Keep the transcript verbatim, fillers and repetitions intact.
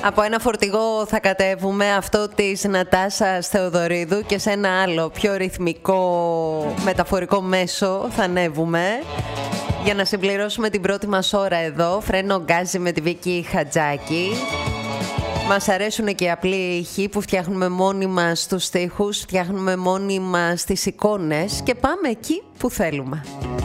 Από ένα φορτηγό θα κατέβουμε, αυτό της Νατάσας Θεοδωρίδου, και σε ένα άλλο πιο ρυθμικό μεταφορικό μέσο θα ανέβουμε για να συμπληρώσουμε την πρώτη μας ώρα εδώ. Φρένο γκάζι με τη Βίκη Χατζάκη. Μας αρέσουν και οι απλοί ήχοι που φτιάχνουμε μόνοι μας στους στίχους, φτιάχνουμε μόνοι μας τις εικόνες και πάμε εκεί που θέλουμε.